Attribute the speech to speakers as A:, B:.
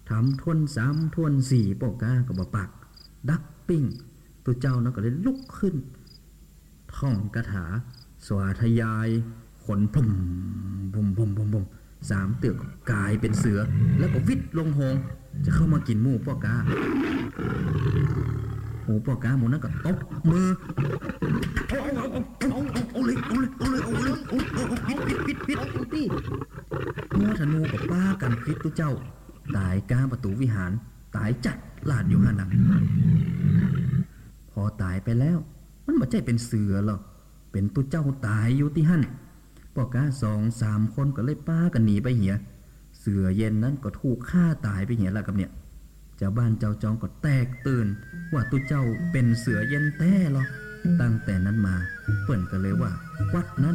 A: ทำทวนสามทวนสี่ปอกาก็บ่ปักดักปิ้งตัวเจ้านั้นก็เลยลุกขึ้นท่องคาถาสวาทยายขนพุ่มพุ่มพุ่มพุ่มพุ่มสามเตือกกลายเป็นเสือแล้วก็วิดลงหงจะเข้ามากินหมูปอกาหมูปอกาหมูนั้นก็ตบมือเอาเลยพิษงัวธนูกับป้ากันพิษตัวเจ้าตายกลางประตูวิหารตายจัดลาดอยู่หั่นน่ะพอตายไปแล้วมันบ่ใช่เป็นเสือหรอกเป็นตัวเจ้าตายอยู่ที่หั่นปอกา2-3 คนก็เลยป้ากันหนีไปเหียเสือเย็นนั้นก็ถูกฆ่าตายไปเหียแล้วกับเนี่ยเจ้าบ้านเจ้าจองก็แตกตื่นว่าตัวเจ้าเป็นเสือเย็นแท้หรอตั้งแต่นั้นมาเปิ้นก็เลยว่าวัดนั้น